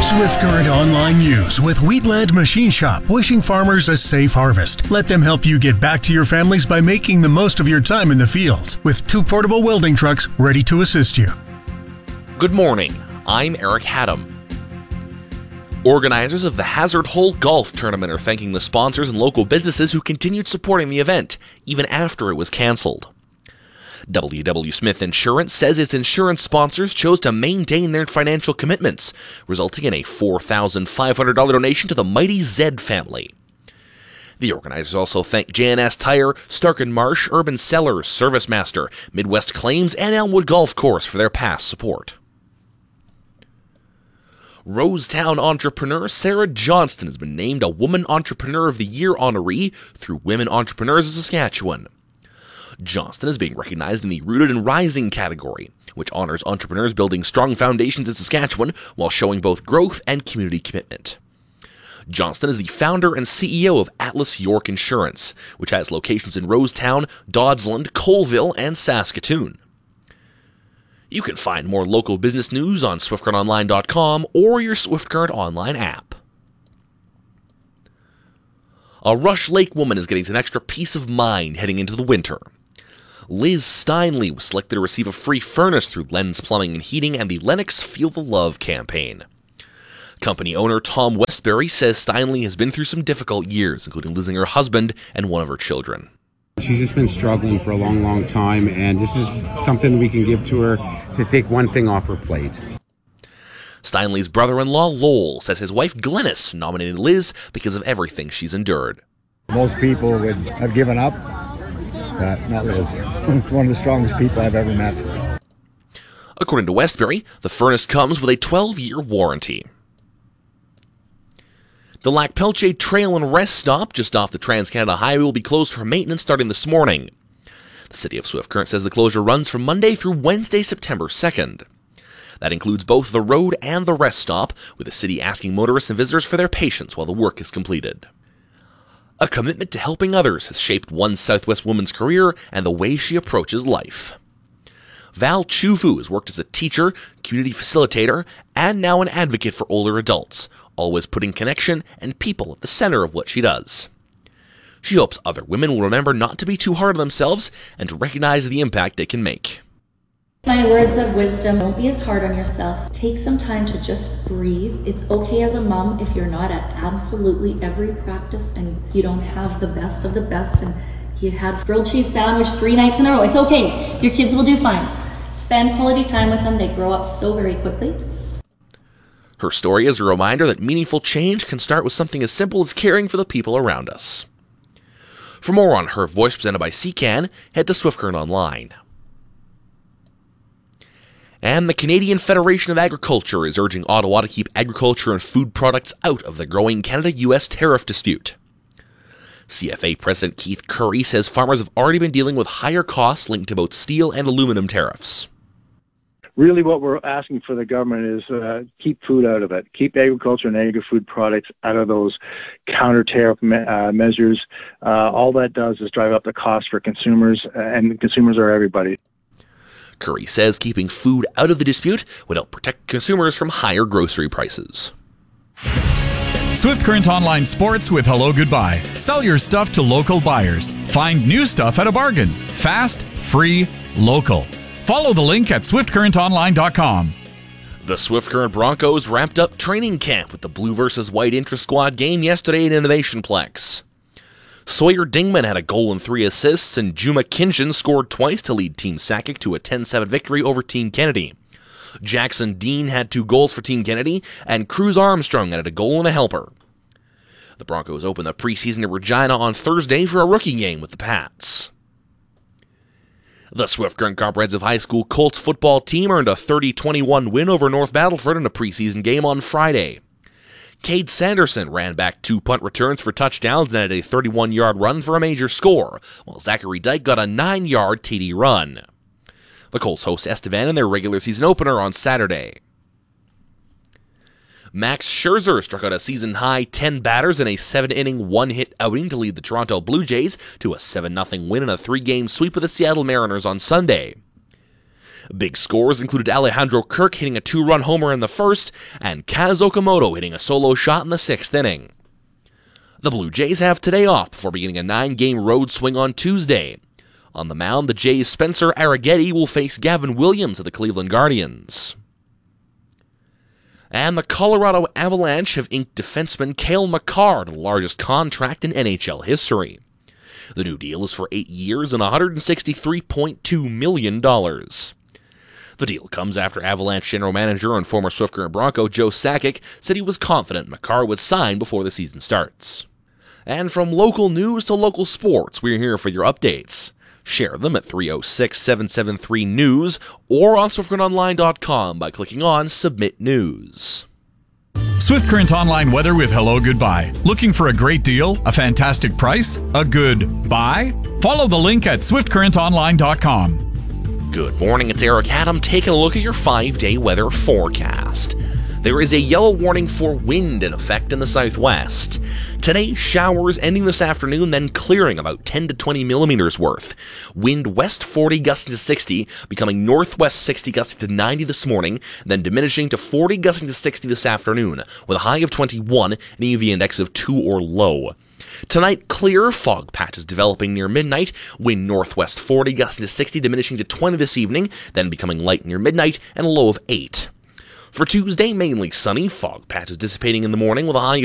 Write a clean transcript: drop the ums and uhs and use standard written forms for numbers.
Swift Current Online News with Wheatland Machine Shop, wishing farmers a safe harvest. Let them help you get back to your families by making the most of your time in the fields with 2 portable welding trucks ready to assist you. Good morning, I'm Eric Haddam. Organizers of the Hazard Hole Golf Tournament are thanking the sponsors and local businesses who continued supporting the event, even after it was canceled. W.W. Smith Insurance says its insurance sponsors chose to maintain their financial commitments, resulting in a $4,500 donation to the Mighty Zed family. The organizers also thank J&S Tire, Stark & Marsh, Urban Cellars, ServiceMaster, Midwest Claims, and Elmwood Golf Course for their past support. Rosetown entrepreneur Sarah Johnston has been named a Woman Entrepreneur of the Year honoree through Women Entrepreneurs of Saskatchewan. Johnston is being recognized in the Rooted and Rising category, which honors entrepreneurs building strong foundations in Saskatchewan while showing both growth and community commitment. Johnston is the founder and CEO of Atlas York Insurance, which has locations in Rosetown, Dodsland, Colville, and Saskatoon. You can find more local business news on SwiftCurrentOnline.com or your Swift Current Online app. A Rush Lake woman is getting some extra peace of mind heading into the winter. Liz Steinley was selected to receive a free furnace through Lens Plumbing and Heating and the Lennox Feel the Love campaign. Company owner Tom Westbury says Steinley has been through some difficult years, including losing her husband and one of her children. She's just been struggling for a long, long time, and this is something we can give to her to take one thing off her plate. Steinley's brother-in-law Lowell says his wife Glennis nominated Liz because of everything she's endured. Most people would have given up, but not Liz. One of the strongest people I've ever met. According to Westbury, the furnace comes with a 12-year warranty. The Lac Pelche Trail and Rest Stop just off the Trans-Canada Highway will be closed for maintenance starting this morning. The City of Swift Current says the closure runs from Monday through Wednesday, September 2nd. That includes both the road and the rest stop, with the city asking motorists and visitors for their patience while the work is completed. A commitment to helping others has shaped one Southwest woman's career and the way she approaches life. Val Chufu has worked as a teacher, community facilitator, and now an advocate for older adults, always putting connection and people at the center of what she does. She hopes other women will remember not to be too hard on themselves and to recognize the impact they can make. My words of wisdom: don't be as hard on yourself. Take some time to just breathe. It's okay as a mom if you're not at absolutely every practice and you don't have the best of the best and you had grilled cheese sandwich 3 nights in a row. It's okay. Your kids will do fine. Spend quality time with them. They grow up so very quickly. Her story is a reminder that meaningful change can start with something as simple as caring for the people around us. For more on Her Voice presented by CCAN, head to Swift Current Online. And the Canadian Federation of Agriculture is urging Ottawa to keep agriculture and food products out of the growing Canada-US tariff dispute. CFA President Keith Curry says farmers have already been dealing with higher costs linked to both steel and aluminum tariffs. Really what we're asking for the government is keep food out of it. Keep agriculture and agri-food products out of those counter-tariff measures. All that does is drive up the cost for consumers, and consumers are everybody. Curry says keeping food out of the dispute would help protect consumers from higher grocery prices. Swift Current Online Sports with Hello Goodbye. Sell your stuff to local buyers. Find new stuff at a bargain. Fast, free, local. Follow the link at SwiftCurrentOnline.com. The Swift Current Broncos wrapped up training camp with the Blue vs. White intra-squad game yesterday at Innovationplex. Sawyer Dingman had a goal and 3 assists, and Juma Kinshin scored twice to lead Team Sakic to a 10-7 victory over Team Kennedy. Jackson Dean had 2 goals for Team Kennedy, and Cruz Armstrong added a goal and a helper. The Broncos opened the preseason at Regina on Thursday for a rookie game with the Pats. The Swift Current Comprehensive High School Colts football team earned a 30-21 win over North Battleford in a preseason game on Friday. Cade Sanderson ran back 2 punt returns for touchdowns and had a 31-yard run for a major score, while Zachary Dyke got a 9-yard TD run. The Colts host Estevan in their regular season opener on Saturday. Max Scherzer struck out a season-high 10 batters in a 7-inning, 1-hit outing to lead the Toronto Blue Jays to a 7-0 win in a 3-game sweep of the Seattle Mariners on Sunday. Big scores included Alejandro Kirk hitting a 2-run homer in the first, and Kaz Okamoto hitting a solo shot in the 6th inning. The Blue Jays have today off before beginning a 9-game road swing on Tuesday. On the mound, the Jays' Spencer Arrighetti will face Gavin Williams of the Cleveland Guardians. And the Colorado Avalanche have inked defenseman Cale Makar to the largest contract in NHL history. The new deal is for 8 years and $163.2 million. The deal comes after Avalanche general manager and former Swift Current Bronco Joe Sakic said he was confident Makar would sign before the season starts. And from local news to local sports, we're here for your updates. Share them at 306-773-NEWS or on SwiftCurrentOnline.com by clicking on Submit News. Swift Current Online weather with Hello Goodbye. Looking for a great deal? A fantastic price? A good buy? Follow the link at SwiftCurrentOnline.com. Good morning, it's Eric Adam taking a look at your 5-day weather forecast. There is a yellow warning for wind in effect in the southwest. Today, showers ending this afternoon, then clearing about 10 to 20 millimeters worth. Wind west 40 gusting to 60, becoming northwest 60 gusting to 90 this morning, then diminishing to 40 gusting to 60 this afternoon, with a high of 21 and an UV index of 2 or low. Tonight, clear, fog patches developing near midnight, wind northwest 40 gusting to 60, diminishing to 20 this evening, then becoming light near midnight and a low of 8. For Tuesday, mainly sunny, fog patches dissipating in the morning with a high